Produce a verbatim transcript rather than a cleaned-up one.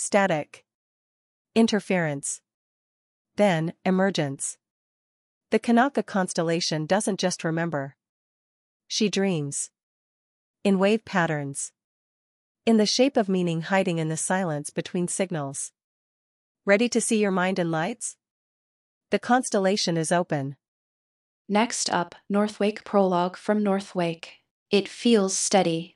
static, interference, then emergence. The Kanaka constellation doesn't just remember. She dreams. In wave patterns. In the shape of meaning hiding in the silence between signals. Ready to see your mind in lights? The constellation is open. Next up, Northwake prologue from Northwake. It feels steady,